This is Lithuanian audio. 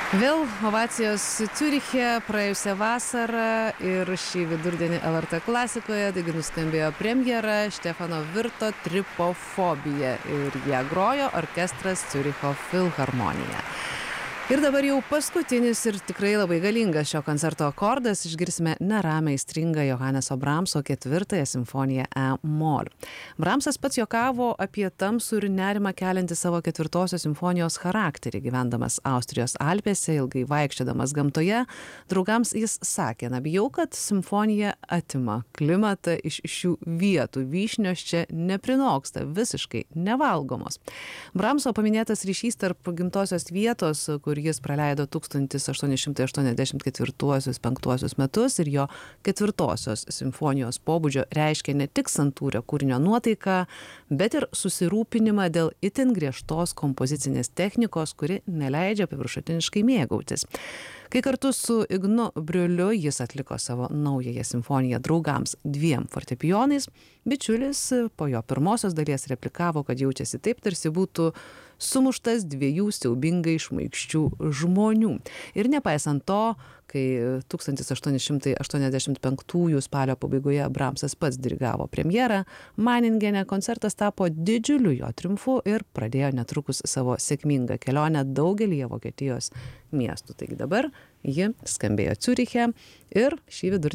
Vėl ovacijos Ciuriche praėjusią vasarą ir šį vidurdienį LRT klasikoje, taigi nuskambėjo premjera Štefano Virto Tripofobija ir ją grojo orkestras Ciuricho Filharmonija. Ir dabar jau paskutinis ir tikrai labai galingas šio koncerto akordas išgirsime neramiai stringą Johaneso Bramso 4 simfoniją E-mol. Bramsas pats juokavo apie tamsų ir nerimą keliantį savo 4 simfonijos charakterį. Gyvendamas Austrijos Alpėse, ilgai vaikščiodamas gamtoje, draugams jis sakė: bijau, kad simfonija atima klimatą iš šių vietų. Vyšnios čia neprinoksta, visiškai nevalgomos. Bramso paminėtas ryšys tarp gimtosios vietos, kur jis praleido 1884-5 metus, ir jo 4 simfonijos pobūdžio reiškia ne tik santūrią kūrinio nuotaiką, bet ir susirūpinimą dėl itin griežtos kompozicinės technikos, kuri neleidžia paviršutiniškai mėgautis. Kai kartu su Ignu Briuliu jis atliko savo naująją simfoniją draugams 2 fortepijonais, bičiulis po jo pirmosios dalies replikavo, kad jaučiasi taip, tarsi būtų sumuštas 2 siaubingai šmaikščių žmonių. Ir nepaisant to, kai 1885 spalio pabaigoje Bramsas pats dirigavo premjerą Maningene, koncertas tapo didžiuliu jo triumfu ir pradėjo netrukus savo sėkmingą kelionę daugelyje Vokietijos miestų. Taigi dabar ji skambėjo Ciuriche ir šį vidurdienį